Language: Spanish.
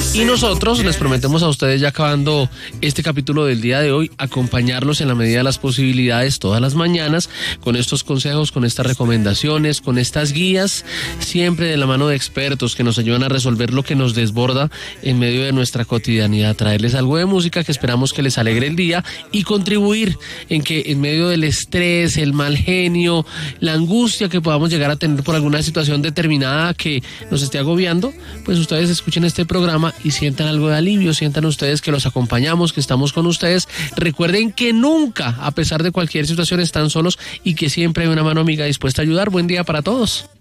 Y nosotros les prometemos a ustedes, ya acabando este capítulo del día de hoy, acompañarlos en la medida de las posibilidades todas las mañanas con estos consejos, con estas recomendaciones, con estas guías, siempre de la mano de expertos que nos ayudan a resolver lo que nos desborda en medio de nuestra cotidianidad. Traerles algo de música que esperamos que les alegre el día y contribuir en que en medio del estrés, el mal genio, la angustia que podamos llegar a tener por alguna situación determinada que nos esté agobiando, pues ustedes escuchen este programa y sientan algo de alivio, sientan ustedes que los acompañamos, que estamos con ustedes. Recuerden que nunca, a pesar de cualquier situación, están solos y que siempre hay una mano amiga dispuesta a ayudar. Buen día para todos.